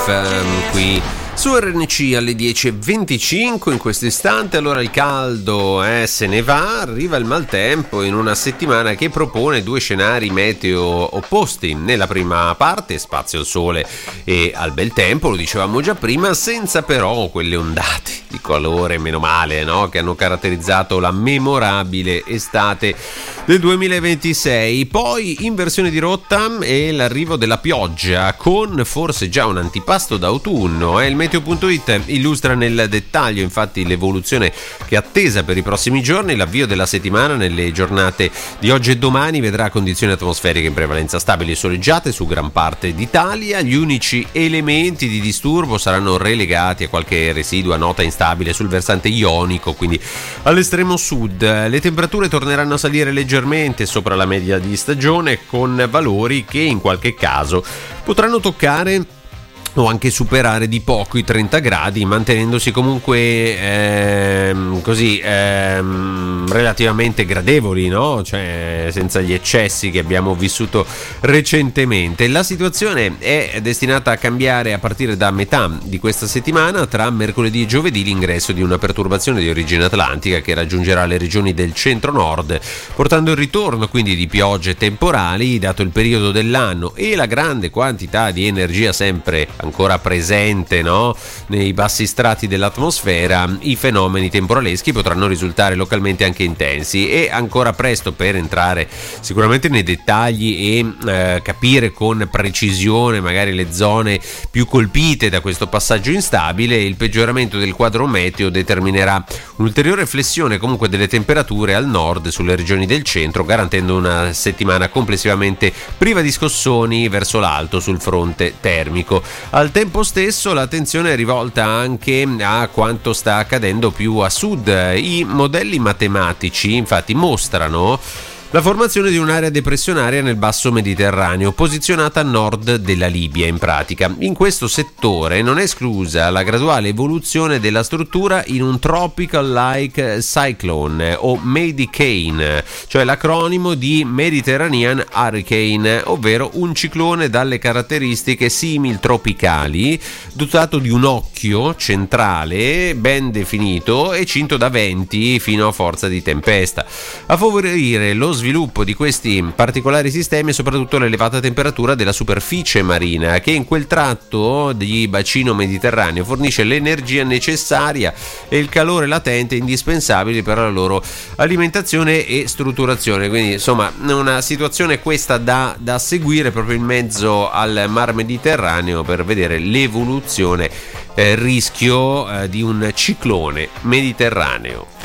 qui su RNC alle 10.25 in questo istante. Allora il caldo se ne va, arriva il maltempo in una settimana che propone due scenari meteo opposti. Nella prima parte spazio al sole e al bel tempo, lo dicevamo già prima, senza però quelle ondate di calore, meno male, no? Che hanno caratterizzato la memorabile estate del 2026. Poi inversione di rotta e l'arrivo della pioggia, con forse già un antipasto d'autunno. Il Meteo.it illustra nel dettaglio infatti l'evoluzione che è attesa per i prossimi giorni. L'avvio della settimana nelle giornate di oggi e domani vedrà condizioni atmosferiche in prevalenza stabili e soleggiate su gran parte d'Italia. Gli unici elementi di disturbo saranno relegati a qualche residua nota instabile sul versante ionico, quindi all'estremo sud. Le temperature torneranno a salire leggermente sopra la media di stagione, con valori che in qualche caso potranno toccare o anche superare di poco i 30 gradi, mantenendosi comunque relativamente gradevoli, no? Cioè senza gli eccessi che abbiamo vissuto recentemente. La situazione è destinata a cambiare a partire da metà di questa settimana. Tra mercoledì e giovedì l'ingresso di una perturbazione di origine atlantica che raggiungerà le regioni del centro-nord, portando il ritorno quindi di piogge temporali. Dato il periodo dell'anno e la grande quantità di energia sempre ancora presente, no? Nei bassi strati dell'atmosfera, i fenomeni temporaleschi potranno risultare localmente anche intensi. E ancora presto per entrare sicuramente nei dettagli e capire con precisione magari le zone più colpite da questo passaggio instabile. Il peggioramento del quadro meteo determinerà un'ulteriore flessione comunque delle temperature al nord sulle regioni del centro, garantendo una settimana complessivamente priva di scossoni verso l'alto sul fronte termico. Al tempo stesso l'attenzione è rivolta anche a quanto sta accadendo più a sud. I modelli matematici infatti mostrano la formazione di un'area depressionaria nel basso Mediterraneo, posizionata a nord della Libia in pratica. In questo settore non è esclusa la graduale evoluzione della struttura in un tropical-like cyclone o MEDICANE, cioè l'acronimo di Mediterranean Hurricane, ovvero un ciclone dalle caratteristiche simil-tropicali, dotato di un occhio centrale ben definito e cinto da venti fino a forza di tempesta. A favorire lo sviluppo di questi particolari sistemi e soprattutto l'elevata temperatura della superficie marina, che in quel tratto di bacino mediterraneo fornisce l'energia necessaria e il calore latente indispensabili per la loro alimentazione e strutturazione. Quindi insomma una situazione questa da seguire proprio in mezzo al mar Mediterraneo per vedere l'evoluzione rischio di un ciclone mediterraneo.